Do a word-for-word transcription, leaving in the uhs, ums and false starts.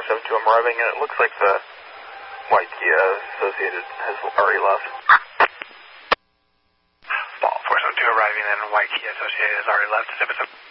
seven two, I'm arriving, and it looks like the white Kia Associated has already left. Ball four seven two arriving, and white Kia Associated has already left. Zip it up.